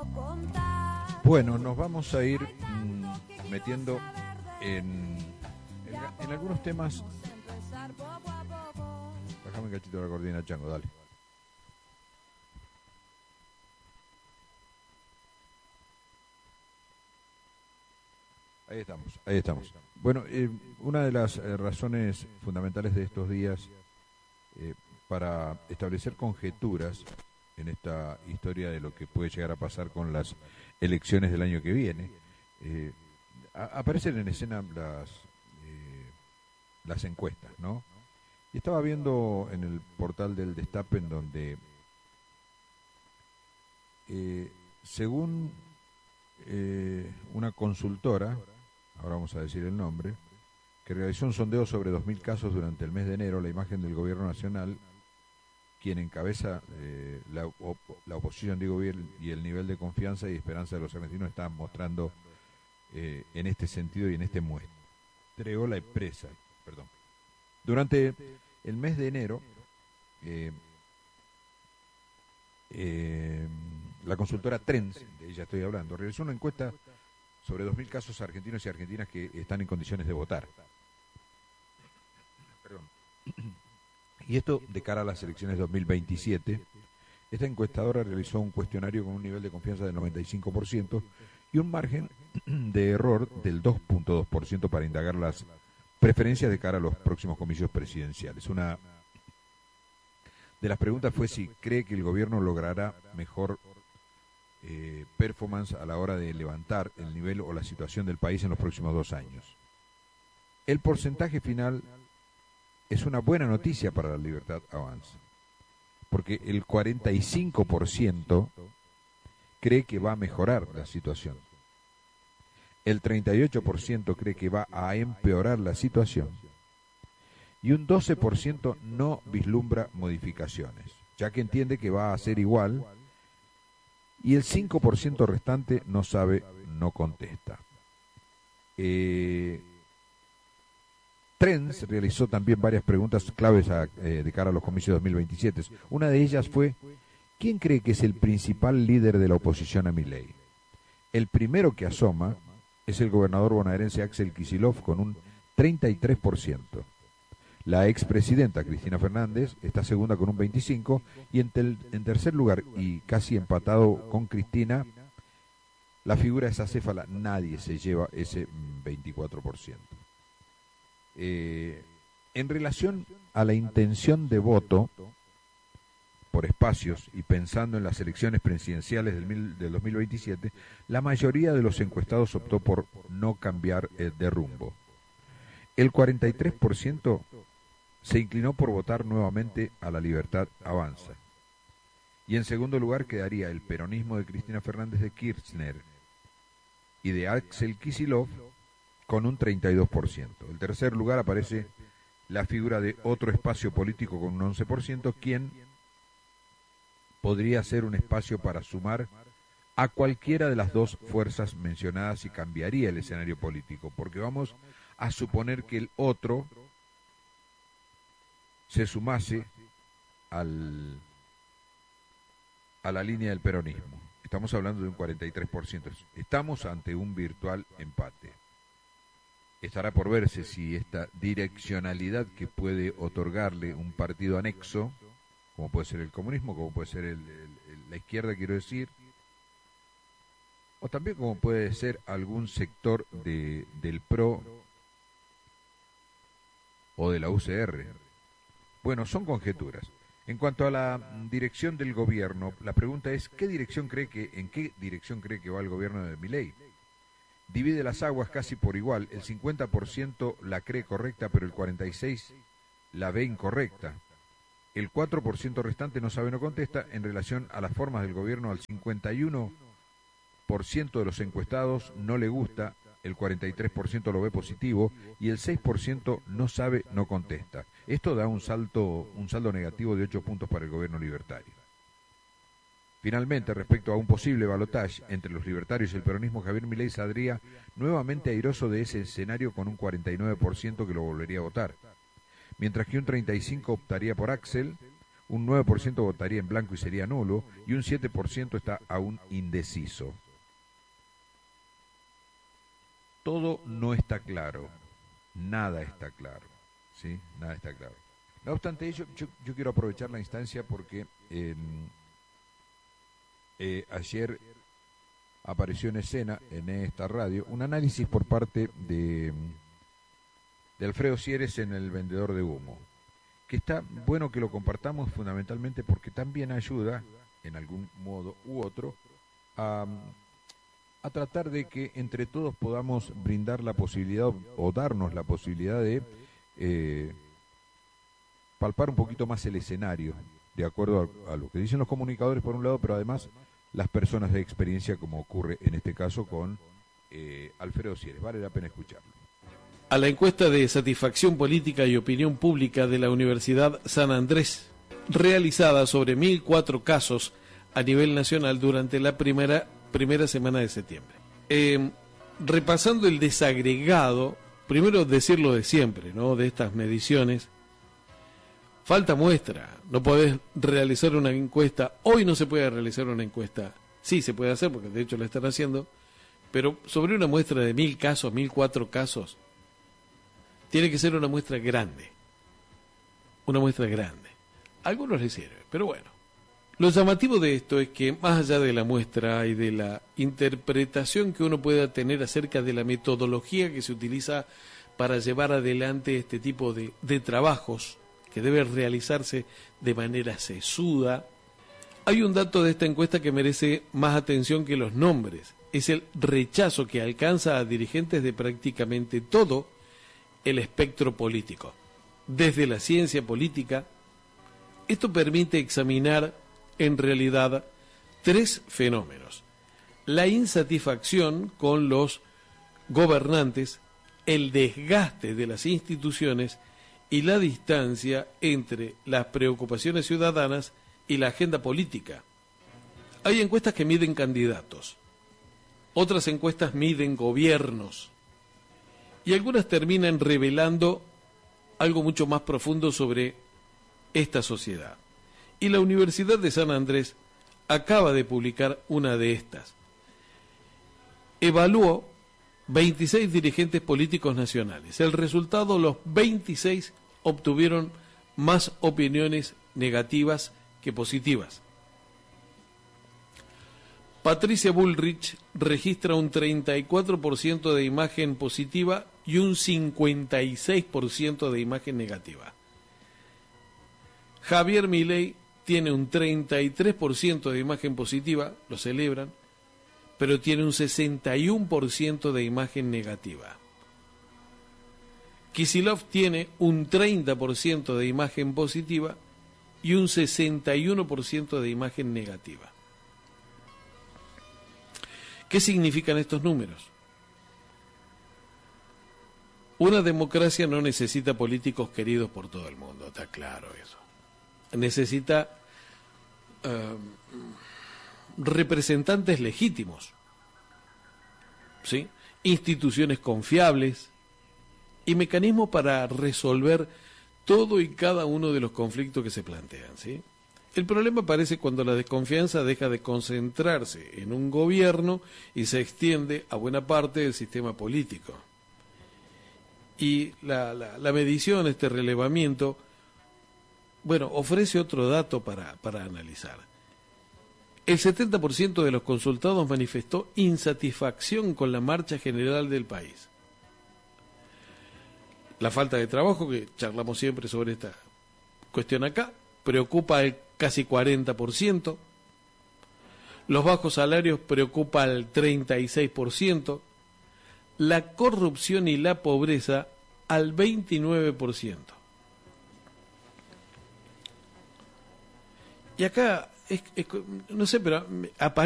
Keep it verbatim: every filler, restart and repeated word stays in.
Bueno, nos vamos a ir mmm, metiendo en, en, en algunos temas. Bájame un cachito de la cortina, Chango, dale. Ahí estamos, ahí estamos. Bueno, eh, una de las eh, razones fundamentales de estos días eh, para establecer conjeturas en esta historia de lo que puede llegar a pasar con las elecciones del año que viene, eh, a, aparecen en escena las, eh, las encuestas, ¿no? Y estaba viendo en el portal del Destape en donde, eh, según eh, una consultora, ahora vamos a decir el nombre, que realizó un sondeo sobre dos mil casos durante el mes de enero, la imagen del gobierno nacional, quien encabeza eh, la, op la oposición, digo bien, y el nivel de confianza y esperanza de los argentinos están mostrando eh, en este sentido y en este muestreo la empresa. Perdón. Durante el mes de enero, eh, eh, la consultora Trends, de ella estoy hablando, realizó una encuesta sobre dos mil casos argentinos y argentinas que están en condiciones de votar. Perdón. Y esto de cara a las elecciones dos mil veintisiete. Esta encuestadora realizó un cuestionario con un nivel de confianza del noventa y cinco por ciento y un margen de error del dos punto dos por ciento para indagar las preferencias de cara a los próximos comicios presidenciales. Una de las preguntas fue si cree que el gobierno logrará mejor eh, performance a la hora de levantar el nivel o la situación del país en los próximos dos años. El porcentaje final es una buena noticia para la Libertad Avanza, porque el cuarenta y cinco por ciento cree que va a mejorar la situación. El treinta y ocho por ciento cree que va a empeorar la situación. Y un doce por ciento no vislumbra modificaciones, ya que entiende que va a ser igual. Y el cinco por ciento restante no sabe, no contesta. Eh... Trends realizó también varias preguntas claves a, eh, de cara a los comicios dos mil veintisiete. Una de ellas fue, ¿quién cree que es el principal líder de la oposición a Milei? El primero que asoma es el gobernador bonaerense Axel Kicillof con un treinta y tres por ciento. La expresidenta Cristina Fernández está segunda con un veinticinco por ciento y en, tel, en tercer lugar, y casi empatado con Cristina, la figura es acéfala, nadie se lleva ese veinticuatro por ciento. Eh, en relación a la intención de voto por espacios y pensando en las elecciones presidenciales del, mil, del dos mil veintisiete, la mayoría de los encuestados optó por no cambiar eh, de rumbo. El cuarenta y tres por ciento se inclinó por votar nuevamente a la Libertad Avanza. Y en segundo lugar quedaría el peronismo de Cristina Fernández de Kirchner y de Axel Kicillof con un treinta y dos por ciento. En tercer lugar aparece la figura de otro espacio político con un once por ciento, quien podría ser un espacio para sumar a cualquiera de las dos fuerzas mencionadas y cambiaría el escenario político, porque vamos a suponer que el otro se sumase al, a la línea del peronismo. Estamos hablando de un cuarenta y tres por ciento. Estamos ante un virtual empate. Estará por verse si esta direccionalidad que puede otorgarle un partido anexo, como puede ser el comunismo, como puede ser el, el, el, la izquierda, quiero decir, o también como puede ser algún sector de, del P R O o de la U C R. Bueno, son conjeturas. En cuanto a la dirección del gobierno, la pregunta es, ¿qué dirección cree que, ¿en qué dirección cree que va el gobierno de Milei? Divide las aguas casi por igual, el cincuenta por ciento la cree correcta, pero el cuarenta y seis por ciento la ve incorrecta. El cuatro por ciento restante no sabe, no contesta. En relación a las formas del gobierno, al cincuenta y uno por ciento de los encuestados no le gusta, el cuarenta y tres por ciento lo ve positivo y el seis por ciento no sabe, no contesta. Esto da un salto, un saldo negativo de ocho puntos para el gobierno libertario. Finalmente, respecto a un posible balotaje entre los libertarios y el peronismo, Javier Milei saldría nuevamente airoso de ese escenario con un cuarenta y nueve por ciento que lo volvería a votar. Mientras que un treinta y cinco por ciento optaría por Axel, un nueve por ciento votaría en blanco y sería nulo, y un siete por ciento está aún indeciso. Todo no está claro, nada está claro, ¿sí? Nada está claro. No obstante ello, yo, yo quiero aprovechar la instancia porque eh, eh, ayer apareció en escena, en esta radio, un análisis por parte de, de Alfredo Sieres en El Vendedor de Humo, que está bueno que lo compartamos fundamentalmente porque también ayuda, en algún modo u otro, a, a tratar de que entre todos podamos brindar la posibilidad o darnos la posibilidad de eh, palpar un poquito más el escenario, de acuerdo a, a lo que dicen los comunicadores por un lado, pero además las personas de experiencia, como ocurre en este caso con eh, Alfredo Sieres. Vale la pena escucharlo. A la encuesta de satisfacción política y opinión pública de la Universidad San Andrés, realizada sobre mil cuatro casos a nivel nacional durante la primera, primera semana de septiembre. Eh, repasando el desagregado, primero decirlo de siempre, ¿no? De estas mediciones, falta muestra, no podés realizar una encuesta, hoy no se puede realizar una encuesta, sí se puede hacer porque de hecho la están haciendo, pero sobre una muestra de mil casos, mil cuatro casos, tiene que ser una muestra grande, una muestra grande. A algunos les sirve, pero bueno. Lo llamativo de esto es que más allá de la muestra y de la interpretación que uno pueda tener acerca de la metodología que se utiliza para llevar adelante este tipo de, de trabajos, que debe realizarse de manera sesuda, hay un dato de esta encuesta que merece más atención que los nombres. Es el rechazo que alcanza a dirigentes de prácticamente todo el espectro político. Desde la ciencia política, esto permite examinar en realidad tres fenómenos: la insatisfacción con los gobernantes, el desgaste de las instituciones y la distancia entre las preocupaciones ciudadanas y la agenda política. Hay encuestas que miden candidatos, otras encuestas miden gobiernos, y algunas terminan revelando algo mucho más profundo sobre esta sociedad. Y la Universidad de San Andrés acaba de publicar una de estas. Evaluó veintiséis dirigentes políticos nacionales. El resultado, los veintiséis obtuvieron más opiniones negativas que positivas. Patricia Bullrich registra un treinta y cuatro por ciento de imagen positiva y un cincuenta y seis por ciento de imagen negativa. Javier Milei tiene un treinta y tres por ciento de imagen positiva, lo celebran, pero tiene un sesenta y uno por ciento de imagen negativa. Kicillof tiene un treinta por ciento de imagen positiva y un sesenta y uno por ciento de imagen negativa. ¿Qué significan estos números? Una democracia no necesita políticos queridos por todo el mundo, está claro eso. Necesita uh, representantes legítimos, ¿sí? Instituciones confiables y mecanismos para resolver todo y cada uno de los conflictos que se plantean, ¿sí? El problema aparece cuando la desconfianza deja de concentrarse en un gobierno y se extiende a buena parte del sistema político. Y la, la, la medición, este relevamiento, bueno, ofrece otro dato para, para analizar. El setenta por ciento de los consultados manifestó insatisfacción con la marcha general del país. La falta de trabajo, que charlamos siempre sobre esta cuestión acá, preocupa al casi cuarenta por ciento. Los bajos salarios preocupa al treinta y seis por ciento. La corrupción y la pobreza al veintinueve por ciento. Y acá, es, es, no sé, pero aparece